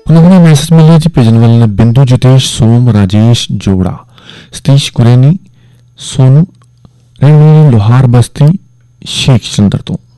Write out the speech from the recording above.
उन्होंने मैसेज मिले जी भेजने वाले ने बिंदु, जितेश, सोम, राजेश जोड़ा, सतीश कुरैनी, सोनू रहने लोहार बस्ती शेख चंद्र तो।